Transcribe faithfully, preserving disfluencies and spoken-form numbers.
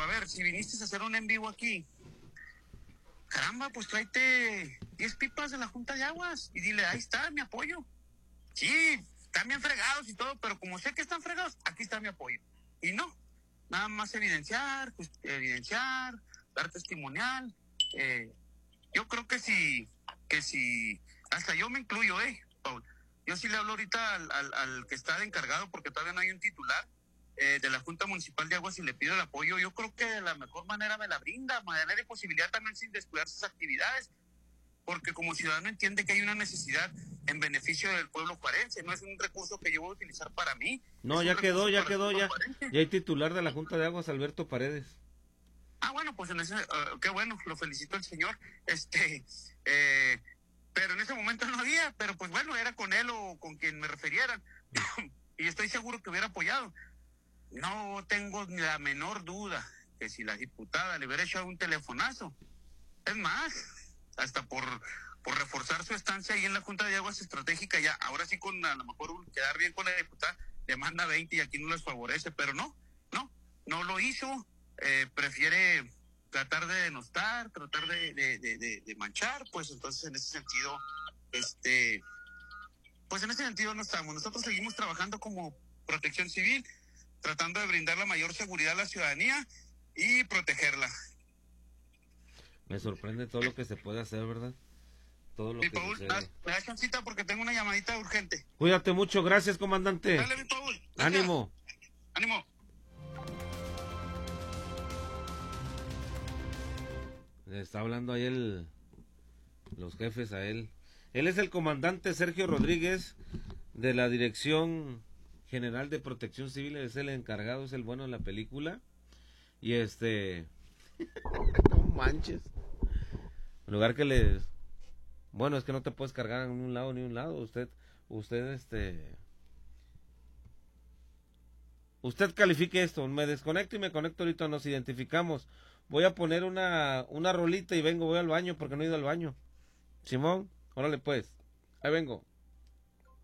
a ver, si viniste a hacer un en vivo aquí, caramba, pues tráete diez pipas de la Junta de Aguas y dile, ahí está mi apoyo. Sí, están bien fregados y todo, pero como sé que están fregados, aquí está mi apoyo. Y no, nada más evidenciar, pues, evidenciar, dar testimonial. Eh, yo creo que si, que si, hasta yo me incluyo, eh, Paul. Yo sí le hablo ahorita al, al, al que está de encargado, porque todavía no hay un titular eh, de la Junta Municipal de Aguas y le pido el apoyo. Yo creo que de la mejor manera me la brinda, manera de posibilidad también sin descuidar sus actividades, porque como ciudadano entiende que hay una necesidad en beneficio del pueblo juarense, no es un recurso que yo voy a utilizar para mí. No, ya quedó, ya quedó, ya, ya hay titular de la Junta de Aguas, Alberto Paredes. Ah, bueno, pues en ese, uh, qué bueno, lo felicito al señor, este, eh, pero en ese momento no había, pero pues bueno, era con él o con quien me refirieran, y estoy seguro que hubiera apoyado. No tengo ni la menor duda que si la diputada le hubiera echado un telefonazo, es más, hasta por, por reforzar su estancia ahí en la Junta de Aguas Estratégica, ya, ahora sí con a lo mejor quedar bien con la diputada, le manda veinte y aquí no les favorece, pero no, no, no lo hizo, eh, prefiere tratar de denostar, tratar de, de, de, de, de manchar, pues entonces en ese sentido, este, pues en ese sentido no estamos, nosotros seguimos trabajando como Protección Civil, tratando de brindar la mayor seguridad a la ciudadanía y protegerla. Me sorprende todo lo que se puede hacer, ¿verdad? Todo lo mi que Paul, sucede. me da chancita porque tengo una llamadita urgente. Cuídate mucho, gracias, comandante. Dale, mi Paul. Ánimo. Ánimo. Le está hablando ahí el, los jefes a él. Él es el comandante Sergio Rodríguez de la Dirección General de Protección Civil, es el encargado, es el bueno de la película. Y este... no manches. En lugar que les... Bueno, es que no te puedes cargar en un lado ni un lado. Usted, usted, este... Usted califique esto. Me desconecto y me conecto ahorita, nos identificamos. Voy a poner una, una rolita y vengo, voy al baño porque no he ido al baño. Simón, órale pues. Ahí vengo.